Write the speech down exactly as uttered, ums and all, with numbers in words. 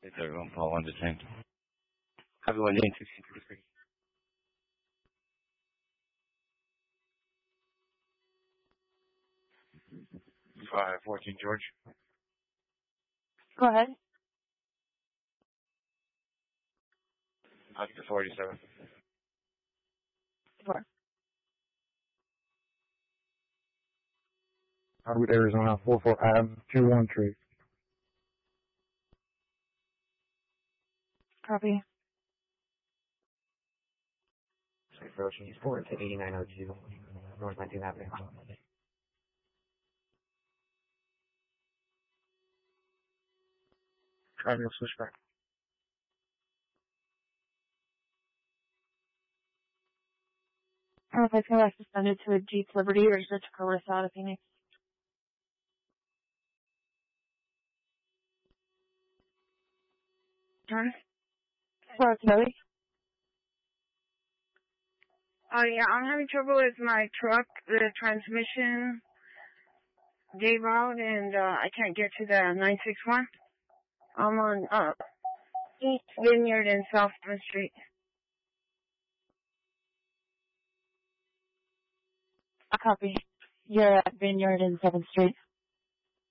six everyone, Paul one to ten. Everyone in sixteen thirty-three. Five fourteen George. Go ahead. Oscar forty-seven. Four. Hardwood, Arizona, four four Adam, two one three. Copy. Approaching four to eighty-nine oh two, North nineteenth Avenue. Triangle switchback. I don't know if I can actually send it to a Jeep Liberty or just a Carissa out of Phoenix. Huh? Sorry, Kelly. Oh yeah, I'm having trouble with my truck. The transmission gave out and uh, I can't get to the nine six one. I'm on uh, East Vineyard and South Front Street. A copy. You're at Vineyard and seventh Street.